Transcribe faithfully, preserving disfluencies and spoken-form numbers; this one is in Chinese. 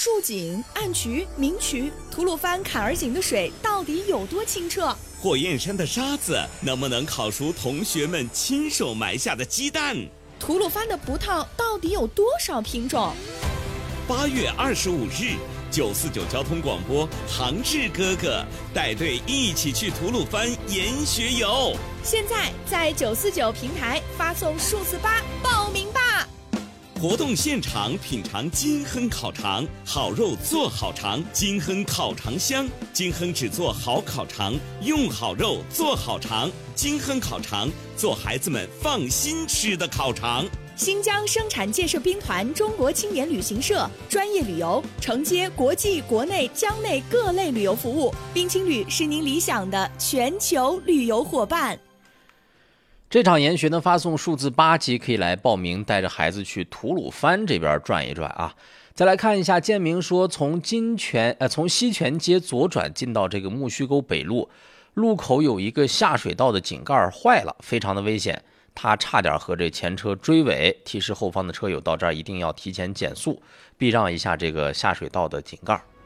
竖井、暗渠、明渠，吐鲁番坎儿井的水到底有多清澈？ 火焰山的沙子能不能烤熟同学们亲手埋下的鸡蛋？ 吐鲁番的葡萄到底有多少品种？ 八月二十五日，九四九交通广播，杭志哥哥带队一起去吐鲁番研学游。 现在在九四九平台发送数字八报名吧。 活动现场品尝金亨烤肠，好肉做好肠，金亨烤肠香。金亨只做好烤肠，用好肉做好肠。金亨烤肠，做孩子们放心吃的烤肠。 新疆生产建设兵团中国青年旅行社专业旅游，承接国际、国内、疆内各类旅游服务。冰青旅是您理想的全球旅游伙伴。 这场研学呢，发送数字八级可以来报名，带着孩子去吐鲁番这边转一转啊。再来看一下，建明说，从金泉呃从西泉街左转进到这个木须沟北路路口有一个下水道的井盖坏了，非常的危险，他差点和这前车追尾，提示后方的车友到这儿一定要提前减速，避让一下这个下水道的井盖。